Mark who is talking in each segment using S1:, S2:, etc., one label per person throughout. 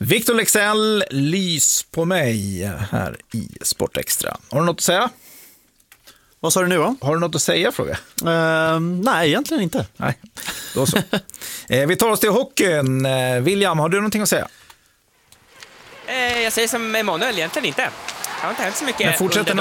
S1: Victor Leksell, lys på mig här i Sportextra. Har du något att säga?
S2: Vad sa du nu då?
S1: Har du något att säga, fråga?
S2: Nej, egentligen inte.
S1: Nej, då så. Vi tar oss till hockeyn. William, har du någonting att säga?
S3: Jag säger som Emanuel, egentligen inte. Det har inte hänt så mycket under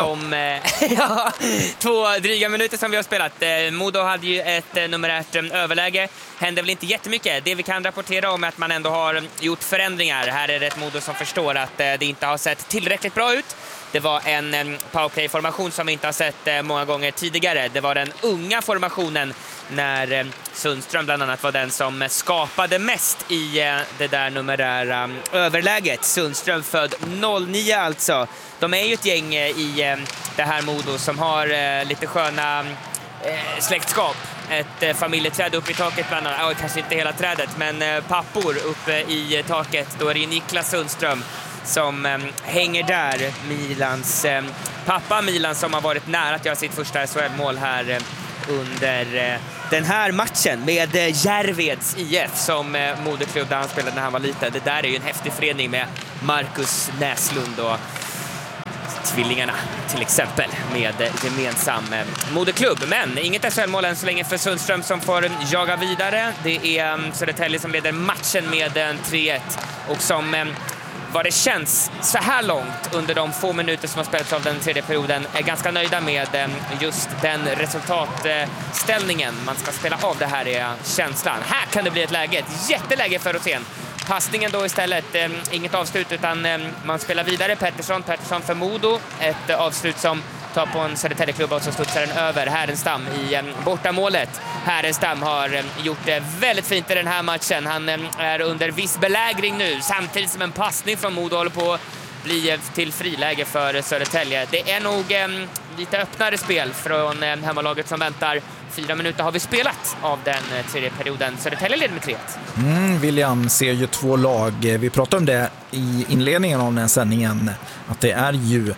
S3: de 2 dryga minuter som vi har spelat. Modo hade ju ett numerärt överläge. Hände väl inte jättemycket. Det vi kan rapportera om är att man ändå har gjort förändringar. Här är det ett Modo som förstår att det inte har sett tillräckligt bra ut. Det var en powerplay-formation som vi inte har sett många gånger tidigare. Det var den unga formationen när Sundström bland annat var den som skapade mest i det där numerära överläget. Sundström född 09 alltså. De är ju ett gäng i det här Modo som har lite sköna släktskap. Ett familjeträd uppe i taket bland annat. Kanske inte hela trädet, men pappor uppe i taket. Då är det Niklas Sundström som hänger där. Milans pappa Milan som har varit nära att göra sitt första SHL-mål här under den här matchen med Järveds IF som moderklubb där han spelade när han var liten. Det där är ju en häftig förening med Marcus Näslund och tvillingarna till exempel med gemensam moderklubb. Men inget SHL-mål än så länge för Sundström som får jaga vidare. Det är Södertälje som leder matchen med 3-1 och som vad det känns så här långt under de få minuter som har spelats av den tredje perioden är ganska nöjda med just den resultatställningen. Man ska spela av, det här är känslan. Här kan det bli ett läge, ett jätteläge för Rosén. Passningen då istället, inget avslut utan man spelar vidare. Pettersson för Modo, ett avslut som tar på en Södertälje-klubb och så studsar den över Härenstam i bortamålet. Härenstam har gjort det väldigt fint i den här matchen. Han är under viss belägring nu, samtidigt som en passning från Modo håller på att bli till friläge för Södertälje. Det är nog lite öppnare spel från hemmalaget som väntar. 4 minuter har vi spelat av den tredje perioden. Södertälje leder med 3-1.
S1: William ser ju 2 lag. Vi pratade om det i inledningen av den här sändningen. Att det är ju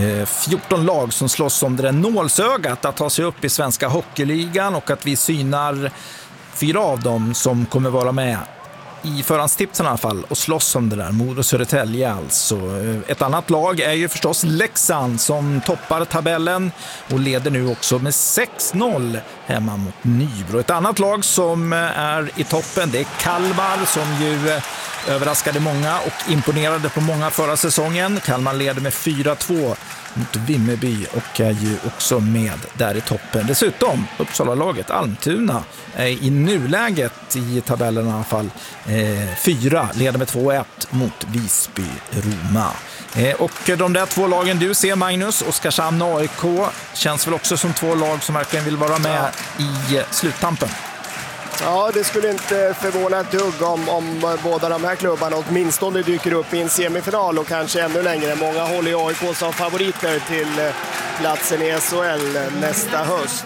S1: 14 lag som slåss om det där nålsögat att ta sig upp i svenska hockeyligan och att vi synar 4 av dem som kommer vara med i förhandstipsen i alla fall och slåss om det där. Modo Södertälje alltså. Ett annat lag är ju förstås Leksand som toppar tabellen och leder nu också med 6-0 hemma mot Nybro. Ett annat lag som är i toppen, det är Kalmar som ju överraskade många och imponerade på många förra säsongen. Kalmar leder med 4-2 mot Vimmerby och är ju också med där i toppen. Dessutom Uppsala-laget Almtuna är i nuläget i tabellen i alla fall 4, leder med 2-1 mot Visby-Roma. Och de där 2 lagen du ser, Magnus, Oskarshamn och AIK, känns väl också som 2 lag som verkligen vill vara med i sluttampen.
S4: Ja, det skulle inte förvåna ett dugg om båda de här klubbarna åtminstone dyker upp i en semifinal och kanske ännu längre. Många håller AIK som favoriter till platsen i SHL nästa höst.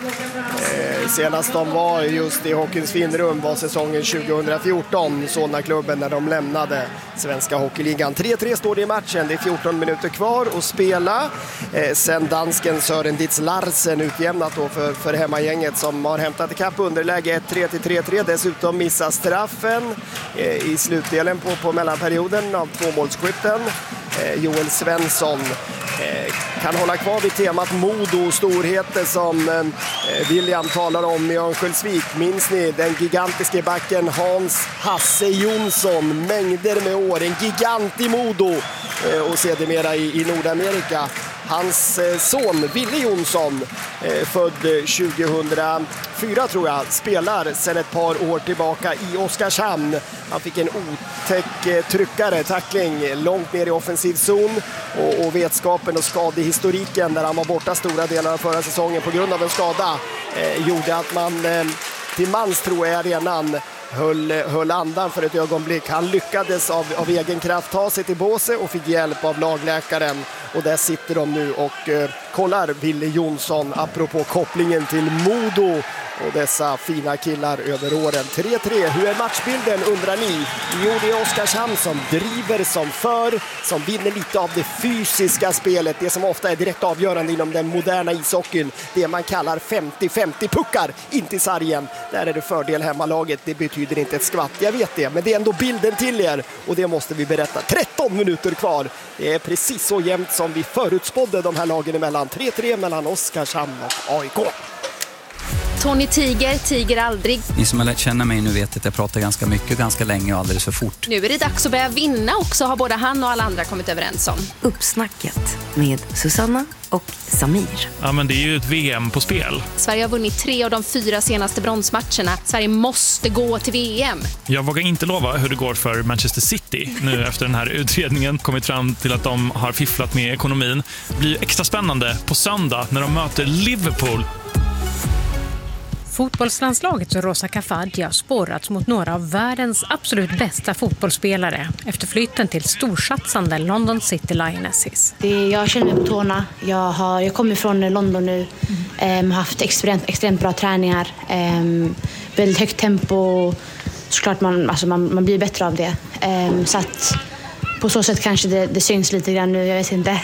S4: Senast de var just i Hockeyns Finrum var säsongen 2014, sådana klubben när de lämnade Svenska Hockeyligan. 3-3 står det i matchen, det är 14 minuter kvar att spela. Sen dansken Søren Ditz Larsen utjämnat då för hemmagänget som har hämtat ikapp underläge 1-3 till 3-3. Dessutom missar straffen i slutdelen på mellanperioden av 2-målsskytten. Joel Svensson kan hålla kvar vid temat Modo, storheter som William talar om i Örnsköldsvik. Minns ni den gigantiska backen Hans Hasse Jonsson, mängder med år, en gigant i Modo och sedermera i Nordamerika. Hans son Ville Jonsson, född 2004 tror jag, spelar sedan ett par år tillbaka i Oskarshamn. Han fick en otäck tryckare, tackling långt ner i offensiv zon och vetskapen och skadehistoriken där han var borta stora delar av förra säsongen på grund av en skada gjorde att man till mans tror jag arenan höll andan för ett ögonblick. Han lyckades av egen kraft ta sig till båse och fick hjälp av lagläkaren. Och där sitter de nu och kollar Ville Jonsson apropå kopplingen till Modo och dessa fina killar över åren. 3-3, hur är matchbilden undrar ni? Jo, det är Oskarshamn som driver, som för, som vinner lite av det fysiska spelet, det som ofta är direkt avgörande inom den moderna ishockeyn, det man kallar 50-50 puckar in till sargen. Där är det fördel hemmalaget, det betyder inte ett skvatt, jag vet det, men det är ändå bilden till er och det måste vi berätta. 13 minuter kvar, det är precis så jämnt som vi förutspådde de här lagen emellan. 3-3 mellan Oskarshamn och AIK.
S5: Tony tiger aldrig.
S6: Ni som har lärt känna mig nu vet att jag pratar ganska mycket, ganska länge och alldeles för fort.
S5: Nu är det dags att börja vinna också, har både han och alla andra kommit överens om.
S7: Uppsnacket med Susanna och Samir.
S8: Ja, men det är ju ett VM på spel.
S5: Sverige har vunnit 3 av de 4 senaste bronsmatcherna. Sverige måste gå till VM.
S8: Jag vågar inte lova hur det går för Manchester City nu efter den här utredningen kommit fram till att de har fifflat med ekonomin. Det blir extra spännande på söndag när de möter Liverpool.
S9: Fotbollslandslagets Rosa Kafaji har spårats mot några av världens absolut bästa fotbollsspelare efter flytten till storsatsande London City Lionesses.
S10: Jag känner mig på tårna. Jag kommer från London nu. Har haft extremt bra träningar. Väldigt högt tempo. Såklart man blir bättre av det. Så att på så sätt kanske det syns lite grann nu. Jag vet inte.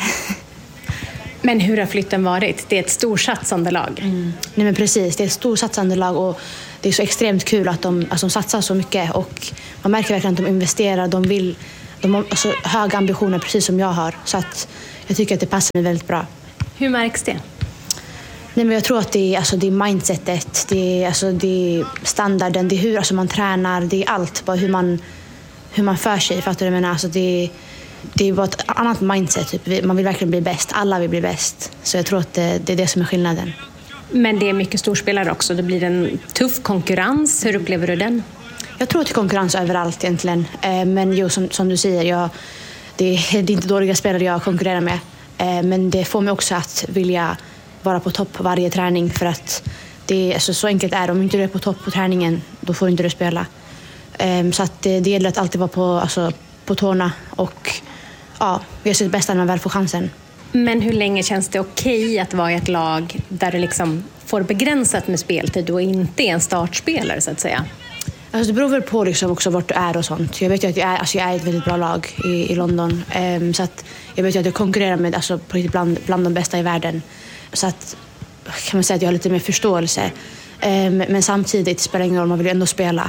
S9: Men hur har flytten varit? Det är ett storsatsande lag.
S10: Nej, men precis, det är ett storsatsande lag och det är så extremt kul att de satsar så mycket och man märker verkligen att de investerar, de har höga ambitioner precis som jag har, så att jag tycker att det passar mig väldigt bra.
S9: Hur märks det?
S10: Nej, men jag tror att det är mindsetet, det är standarden, det är hur man tränar, det är allt, bara hur man för sig, fattar du? Men det är bara ett annat mindset. Typ. Man vill verkligen bli bäst. Alla vill bli bäst. Så jag tror att det är det som är skillnaden.
S9: Men det är mycket storspelare också. Det blir en tuff konkurrens. Hur upplever du den?
S10: Jag tror att det är konkurrens överallt egentligen. Men jo, som du säger, det är inte dåliga spelare jag konkurrerar med. Men det får mig också att vilja vara på topp på varje träning. För att det är så enkelt är. Om inte du är på topp på träningen, då får inte du spela. Så att det gäller att alltid vara på tårna och vi ser det bästa när man väl får chansen.
S9: Men hur länge känns det okej att vara i ett lag där du liksom får begränsat med speltid och inte är en startspelare så att säga?
S10: Alltså det beror väl på liksom också vart du är och sånt. Jag vet ju att jag är ett väldigt bra lag i London. Så att jag vet ju att jag konkurrerar med bland de bästa i världen. Så att kan man säga att jag har lite mer förståelse. Men samtidigt spelar det ingen roll, man vill ju ändå spela.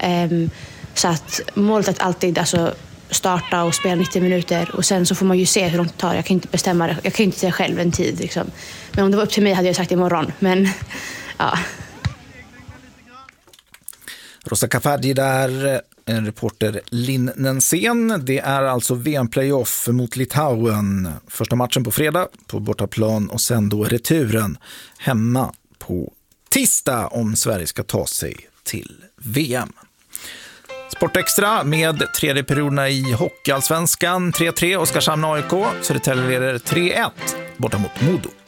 S10: Så att målet är att alltid starta och spela 90 minuter och sen så får man ju se hur långt det tar. Jag kan inte bestämma det. Jag kan inte säga själv en tid liksom. Men om det var upp till mig hade jag sagt imorgon. Men ja.
S1: Rosa Kafaji där, en reporter Linn Nensén. Det är alltså VM-playoff mot Litauen. Första matchen på fredag på bortaplan och sen då returen hemma på tisdag om Sverige ska ta sig till VM. Sportextra med tredje perioderna i Hockeyallsvenskan. 3-3 Oskarshamn AIK. Södertälje leder 3-1 borta mot Modo.